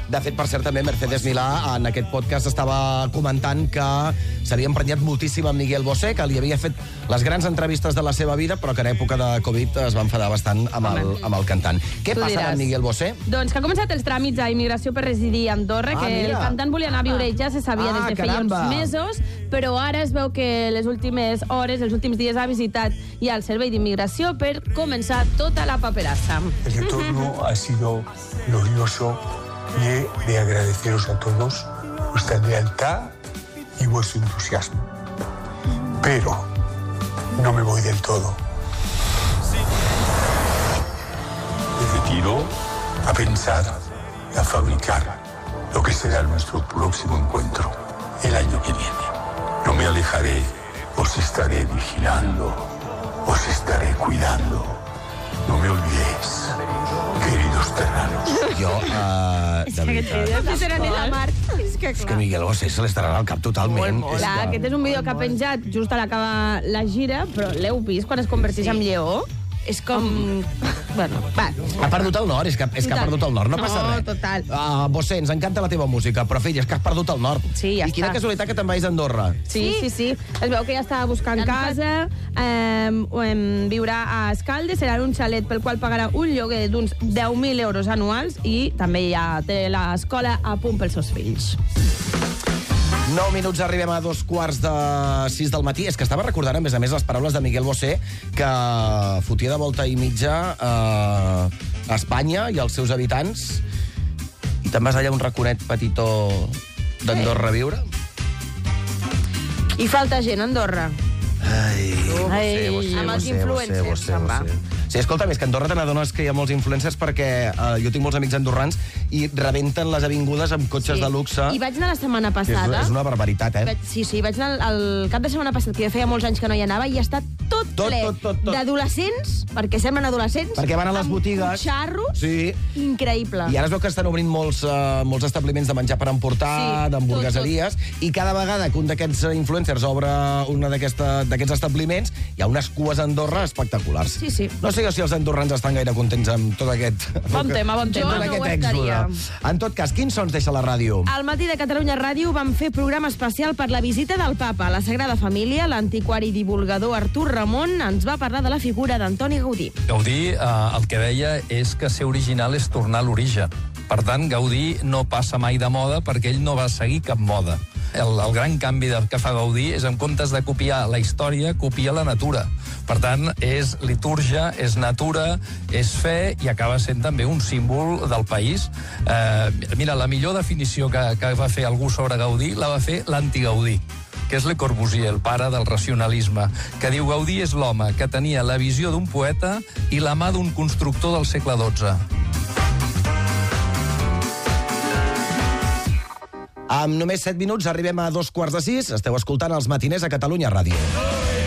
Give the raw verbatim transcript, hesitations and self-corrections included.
De fet, per cert, també Mercedes Milà en aquest podcast estava comentant que s'havia emprenyat moltíssim amb Miguel Bosé, que li havia fet les grans entrevistes de la seva vida, però que en època de Covid es va enfadar bastant amb el, amb el cantant. Què Tu passa diràs. amb Miguel Bosé? Doncs que ha començat els tràmits a immigració per residir a Andorra, Ah, que mira. el cantant volia anar a viure i ja se sabia Ah, des de feia uns caramba. mesos, però ara es veu que les últimes hores, els últims dies ha visitat ja el servei d'immigració per començar tota la paperassa. El retorno ha sido glorioso y he de agradeceros a todos vuestra lealtad y vuestro entusiasmo. Pero no me voy del todo. Me retiro a pensar y a fabricar lo que será nuestro próximo encuentro el año que viene. No me alejaré, os estaré vigilando, os estaré cuidando. No me olvidéis, queridos terranos. Jo, uh, de veritat... Que serà en la mar. És que, És que Miguel Bosé se l'estarà al cap totalment. És Clar, que... aquest és un vídeo que ha penjat just a l'acabar la gira, però l'heu vist quan es converteix en lleó? És com... Bueno, va. Ha perdut el nord, és que, és que ha Total. perdut el nord, no No, passa res. total. Uh, Bosé, ens encanta la teva música, però fill, és que has perdut el nord. Sí, ja I quina està. casualitat que te'n vagis a Andorra. Sí, sí, sí. Es veu que ja estava buscant casa, eh, eh, viurà a Escaldes, serà un xalet pel qual pagarà un lloguer d'uns deu mil euros anuals i també ja té l'escola a punt pels seus fills. Nou minuts, arribem a dos quarts de sis del matí. És que estava recordant, a més a més, les paraules de Miguel Bosé, que fotia de volta i mitja eh, a Espanya i als seus habitants. I te'n vas allà a un raconet petitó d'Andorra a viure? I falta gent a Andorra. Ai, Ai, amb els influencers se'n va. Sí, escolta, més que a Andorra te n'adones que hi ha molts influencers perquè eh, jo tinc molts amics andorrans i rebenten les avingudes amb cotxes Sí. de luxe. I vaig anar la setmana Que és, passada. és una barbaritat, eh? Vaig- Sí, sí, vaig anar el, el cap de setmana passat, que ja feia molts anys que no hi anava, i està tot, Tot, ple tot, tot, tot. d'adolescents, perquè semblen adolescents, Perquè van a les amb botigues. xarros, Sí. increïble. I ara es veu que estan obrint molts, uh, molts establiments de menjar per emportar, Sí, d'hamburgueseries, i cada vegada que un d'aquests eh, influencers obre un d'aquests establiments, hi ha unes cues a Andorra espectaculars. Sí, sí. No sé jo si els andorrans estan gaire contents amb tot aquest... Bon tema, bon tema. tot Jo no aquest ho èxode. estaria. En tot cas, quins sons deixa la ràdio? Al matí de Catalunya Ràdio vam fer programa especial per la visita del papa a la Sagrada Família. L'antiquari i divulgador Artur Ramon ens va parlar de la figura d'Antoni Gaudí. Gaudí eh, el que deia és que ser original és tornar a l'origen. Per tant, Gaudí no passa mai de moda perquè ell no va seguir cap moda. El, el gran canvi de, que fa Gaudí és, en comptes de copiar la història, copia la natura. Per tant, és litúrgia, és natura, és fe i acaba sent també un símbol del país. Eh, mira, la millor definició que, que va fer algú sobre Gaudí la va fer l'anti-Gaudí, que és Le Corbusier, el pare del racionalisme, que diu Gaudí és l'home que tenia la visió d'un poeta i la mà d'un constructor del segle dotze. Amb només set minuts arribem a dos quarts de sis. Esteu escoltant els matiners a Catalunya Ràdio.